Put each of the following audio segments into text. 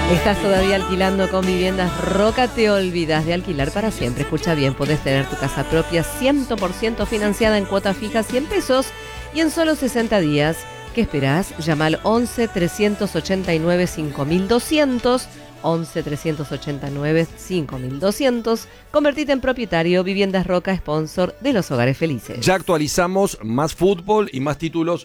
¿Estás todavía alquilando con Viviendas Roca? Te olvidas de alquilar para siempre. Escucha bien, podés tener tu casa propia 100% financiada en cuotas fijas 100 pesos y en solo 60 días. ¿Qué esperás? Llama al 11 389 5200, 11 389 5200. Convertite en propietario. Viviendas Roca, sponsor de los hogares felices. Ya actualizamos más fútbol y más títulos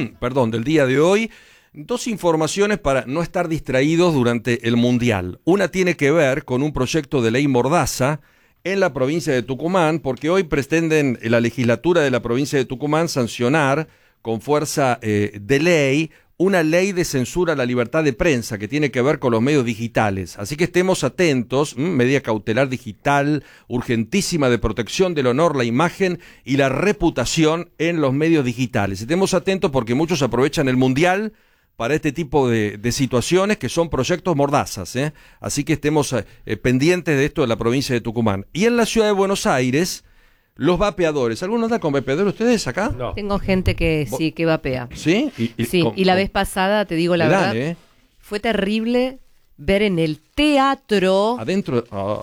del día de hoy. Dos informaciones para no estar distraídos durante el Mundial. Una tiene que ver con un proyecto de ley mordaza en la provincia de Tucumán, porque hoy pretenden la legislatura de la provincia de Tucumán sancionar con fuerza de ley una ley de censura a la libertad de prensa que tiene que ver con los medios digitales. Así que estemos atentos, medida cautelar digital, urgentísima de protección del honor, la imagen y la reputación en los medios digitales. Estemos atentos porque muchos aprovechan el Mundial para este tipo de situaciones que son proyectos mordazas, ¿eh? Así que estemos pendientes de esto de la provincia de Tucumán. Y en la ciudad de Buenos Aires, los vapeadores. ¿Alguno anda con vapeador ustedes acá? No. Tengo gente que sí, que vapea. ¿Sí? Y la vez pasada, te digo la verdad, fue terrible ver en el teatro adentro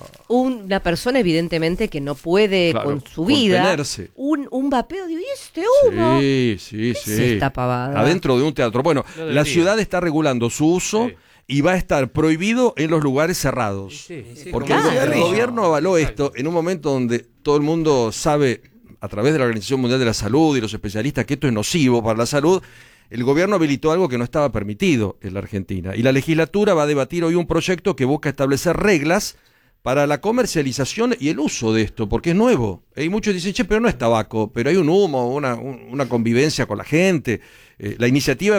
una persona evidentemente que no puede con su vida un vapeo. Digo, ¿y este humo? Sí. ¿Qué es esta pavada? Adentro de un teatro. Bueno, la ciudad está regulando su uso y va a estar prohibido en los lugares cerrados. Porque el gobierno avaló esto en un momento donde todo el mundo sabe, a través de la Organización Mundial de la Salud y los especialistas, que esto es nocivo para la salud. El gobierno habilitó algo que no estaba permitido en la Argentina. Y la legislatura va a debatir hoy un proyecto que busca establecer reglas para la comercialización y el uso de esto, porque es nuevo. Y muchos dicen, pero no es tabaco, pero hay un humo, una convivencia con la gente. La iniciativa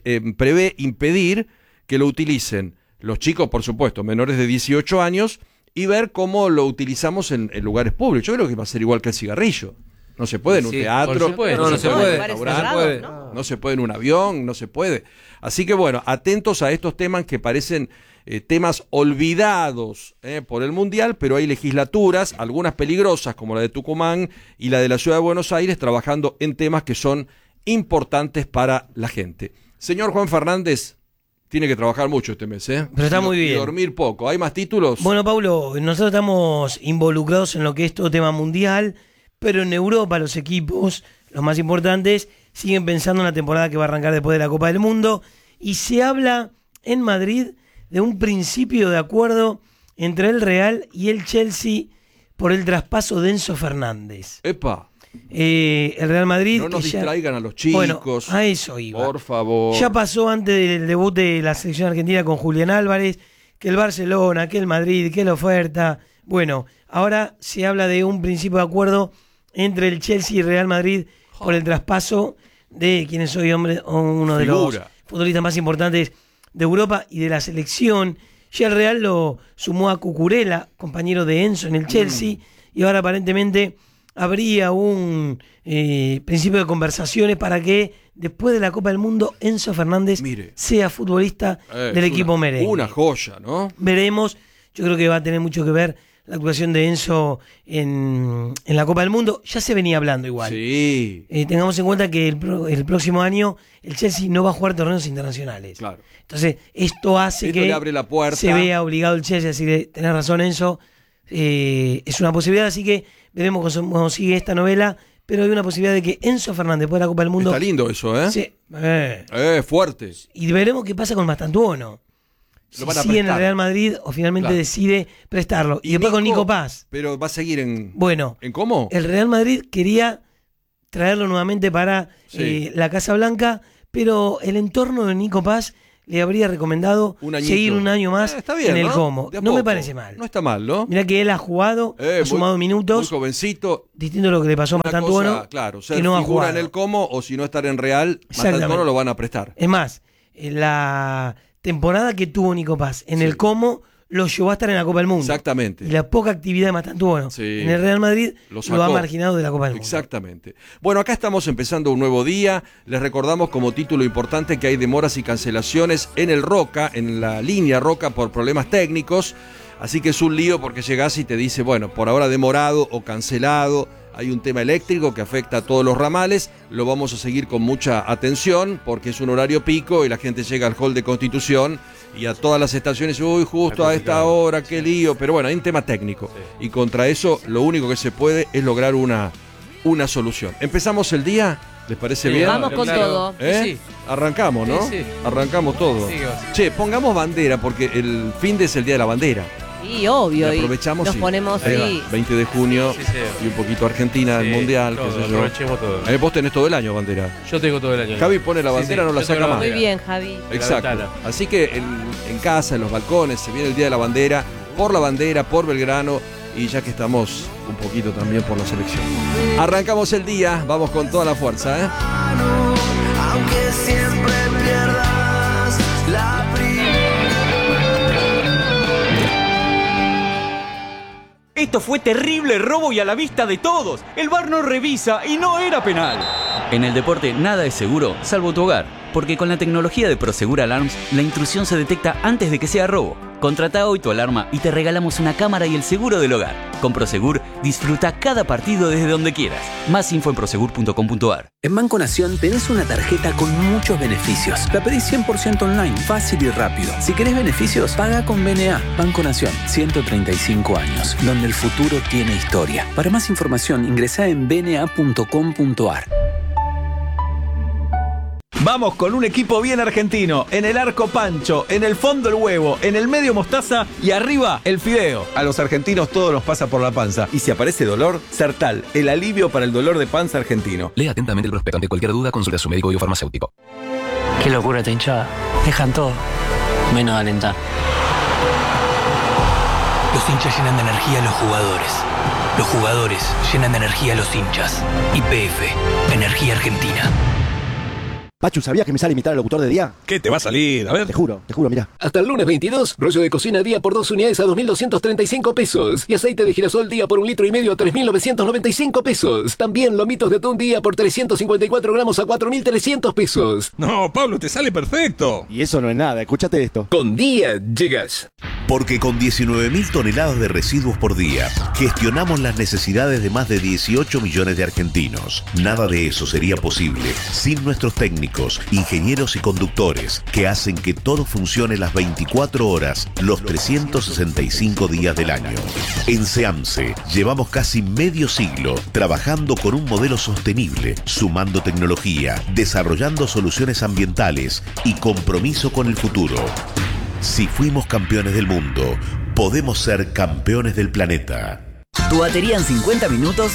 prevé impedir que lo utilicen los chicos, por supuesto, menores de 18 años, y ver cómo lo utilizamos en lugares públicos. Yo creo que va a ser igual que el cigarrillo. No se puede en un teatro, no se puede en un restaurante, no se puede en un avión, no se puede. Así que bueno, atentos a estos temas que parecen temas olvidados por el Mundial, pero hay legislaturas, algunas peligrosas como la de Tucumán y la de la Ciudad de Buenos Aires, trabajando en temas que son importantes para la gente. Señor Juan Fernández, tiene que trabajar mucho este mes, Pero está muy bien. Y dormir poco. ¿Hay más títulos? Bueno, Paulo, nosotros estamos involucrados en lo que es todo tema mundial, pero en Europa los equipos, los más importantes, siguen pensando en la temporada que va a arrancar después de la Copa del Mundo, y se habla en Madrid de un principio de acuerdo entre el Real y el Chelsea por el traspaso de Enzo Fernández. ¡Epa! El Real Madrid... No nos distraigan a los chicos. Bueno, a eso iba. Por favor. Ya pasó antes del debut de la selección argentina con Julián Álvarez, que el Barcelona, que el Madrid, que la oferta. Bueno, ahora se habla de un principio de acuerdo entre el Chelsea y Real Madrid por el traspaso de quien es hoy uno de los futbolistas más importantes de Europa y de la selección. Ya el Real lo sumó a Cucurella, compañero de Enzo en el Chelsea, y ahora aparentemente habría un principio de conversaciones para que después de la Copa del Mundo Enzo Fernández sea futbolista del equipo merengue. Una joya, ¿no? Veremos, yo creo que va a tener mucho que ver la actuación de Enzo en la Copa del Mundo. Ya se venía hablando igual. Sí. Tengamos en cuenta que el próximo año el Chelsea no va a jugar torneos internacionales. Claro. Entonces, esto hace que le abre la puerta. Se vea obligado el Chelsea a decir, tenés razón Enzo, es una posibilidad, así que veremos cómo sigue esta novela, pero hay una posibilidad de que Enzo Fernández después de la Copa del Mundo... Está lindo eso, ¿eh? Sí. Fuerte. Y veremos qué pasa con Mastantuono. Si sigue en el Real Madrid o finalmente decide prestarlo. Y después con Nico Paz. Pero va a seguir en... Bueno. ¿En cómo? El Real Madrid quería traerlo nuevamente para la Casa Blanca, pero el entorno de Nico Paz le habría recomendado seguir un año más en el Como. No me parece mal. No está mal, ¿no? Mirá que él ha jugado, ha sumado minutos. Muy jovencito. Distinto a lo que le pasó a Mastantuono. Claro, ser que no figura en el Como, o si no estar en Real, Mastantuono lo van a prestar. Es más, la temporada que tuvo Nico Paz en el Como lo llevó a estar en la Copa del Mundo. Exactamente. Y la poca actividad de Mastantuono en el Real Madrid lo ha marginado de la Copa del Mundo. Exactamente. Bueno, acá estamos empezando un nuevo día. Les recordamos como título importante que hay demoras y cancelaciones en el Roca, en la línea Roca por problemas técnicos. Así que es un lío porque llegás y te dice, bueno, por ahora demorado o cancelado. hay un tema eléctrico que afecta a todos los ramales, lo vamos a seguir con mucha atención porque es un horario pico y la gente llega al hall de Constitución y a todas las estaciones, uy, justo a esta hora, qué lío, pero bueno, hay un tema técnico y contra eso lo único que se puede es lograr una solución. ¿Empezamos el día? ¿Les parece bien? Vamos con todo. Sí. Arrancamos, ¿no? Sí. Arrancamos todo. Che, pongamos bandera porque el fin de es el Día de la Bandera. Y obvio, y aprovechamos, nos ponemos 20 de junio y un poquito Argentina, el Mundial, todo, qué sé yo. aprovechemos todo. Vos tenés todo el año bandera. Yo tengo todo el año. Javi pone la bandera, no la saca más. Muy bien, Javi. Exacto. Así que en casa, en los balcones, se viene el Día de la Bandera, por Belgrano, y ya que estamos un poquito también por la selección. Arrancamos el día, vamos con toda la fuerza, ¿eh? Aunque siempre pierdas la Esto fue terrible robo y a la vista de todos. El VAR no revisa y no era penal. En el deporte nada es seguro, salvo tu hogar. Porque con la tecnología de Prosegur Alarms, la intrusión se detecta antes de que sea robo. Contrata hoy tu alarma y te regalamos una cámara y el seguro del hogar. Con Prosegur, disfruta cada partido desde donde quieras. Más info en prosegur.com.ar. En Banco Nación tenés una tarjeta con muchos beneficios. La pedís 100% online, fácil y rápido. Si querés beneficios, paga con BNA. Banco Nación, 135 años, donde el futuro tiene historia. Para más información, ingresá en bna.com.ar. Vamos con un equipo bien argentino. En el arco Pancho, en el fondo el huevo, en el medio mostaza y arriba el fideo. A los argentinos todo nos pasa por la panza. Y si aparece dolor, Sertal, el alivio para el dolor de panza argentino. Lea atentamente el prospecto. Ante cualquier duda, consulte a su médico o farmacéutico. Qué locura esta hinchada. Dejan todo, menos alentar. Los hinchas llenan de energía a los jugadores. Los jugadores llenan de energía a los hinchas. YPF, Energía Argentina. Pachu, ¿sabías que me sale imitar al locutor de día? ¿Qué te va a salir? A ver. Te juro, mirá. Hasta el lunes 22, rollo de cocina día por 2 unidades a 2.235 pesos. Y aceite de girasol día por 1,5 litros a 3.995 pesos. También lomitos de atún día por 354 gramos a 4.300 pesos. No, Pablo, te sale perfecto. Y eso no es nada, escúchate esto. Con día llegas. Porque con 19.000 toneladas de residuos por día, gestionamos las necesidades de más de 18 millones de argentinos. Nada de eso sería posible sin nuestros técnicos, ingenieros y conductores, que hacen que todo funcione las 24 horas, los 365 días del año. En SEAMSE llevamos casi medio siglo trabajando con un modelo sostenible, sumando tecnología, desarrollando soluciones ambientales y compromiso con el futuro. Si fuimos campeones del mundo, podemos ser campeones del planeta. Tu batería en 50 minutos